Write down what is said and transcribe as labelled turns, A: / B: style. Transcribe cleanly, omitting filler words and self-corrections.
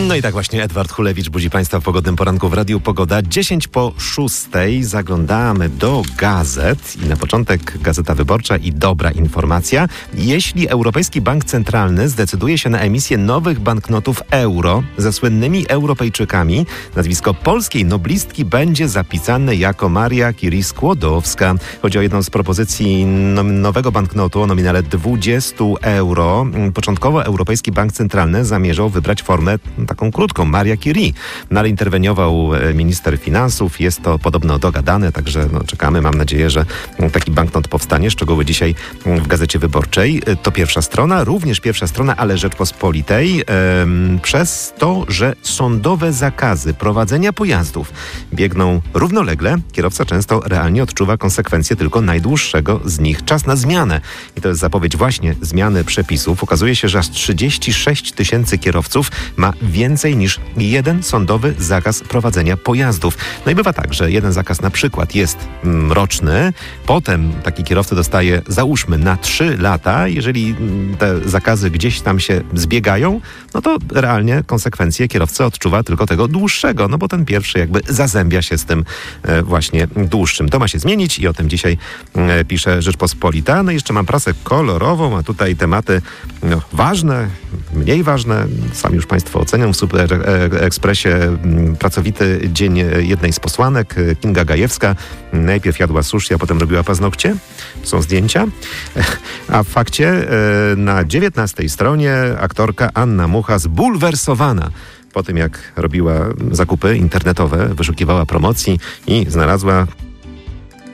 A: No i tak właśnie Edward Hulewicz budzi Państwa w pogodnym poranku w Radiu Pogoda. 10:06 zaglądamy do gazet i na początek Gazeta Wyborcza i dobra informacja. Jeśli Europejski Bank Centralny zdecyduje się na emisję nowych banknotów euro ze słynnymi Europejczykami, nazwisko polskiej noblistki będzie zapisane jako Maria Curie-Skłodowska. Chodzi o jedną z propozycji nowego banknotu o nominale 20 euro. Początkowo Europejski Bank Centralny zamierzał wybrać formę taką krótką, Maria Curie. No ale interweniował minister finansów. Jest to podobno dogadane, także czekamy. Mam nadzieję, że taki banknot powstanie. Szczegóły dzisiaj w Gazecie Wyborczej. To pierwsza strona, również pierwsza strona, ale Rzeczpospolitej. Przez to, że sądowe zakazy prowadzenia pojazdów biegną równolegle, kierowca często realnie odczuwa konsekwencje tylko najdłuższego z nich. Czas na zmianę. I to jest zapowiedź właśnie zmiany przepisów. Okazuje się, że aż 36 000 kierowców ma więcej niż jeden sądowy zakaz prowadzenia pojazdów. No i bywa tak, że jeden zakaz na przykład jest roczny, potem taki kierowca dostaje, załóżmy, na 3 lata. Jeżeli te zakazy gdzieś tam się zbiegają, no to realnie konsekwencje kierowca odczuwa tylko tego dłuższego, no bo ten pierwszy jakby zazębia się z tym właśnie dłuższym. To ma się zmienić i o tym dzisiaj pisze Rzeczpospolita. No i jeszcze mam prasę kolorową, a tutaj tematy ważne, mniej ważne. Sami już Państwo ocenią. W Super Ekspresie pracowity dzień jednej z posłanek, Kinga Gajewska. Najpierw jadła sushi, a potem robiła paznokcie. Są zdjęcia. A w Fakcie na 19 stronie aktorka Anna Mucha zbulwersowana po tym, jak robiła zakupy internetowe, wyszukiwała promocji i znalazła